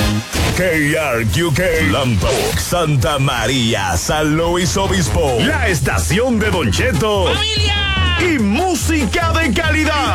KRQK, Lompoc, Santa María, San Luis Obispo. La estación de Don Cheto. ¡Familia! Y música de calidad.